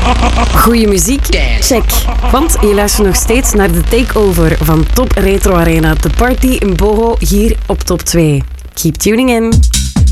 Goeie muziek? Check. Want je luistert nog steeds naar de takeover van Top Retro Arena. De party in Bogo hier op Top 2. Keep tuning in.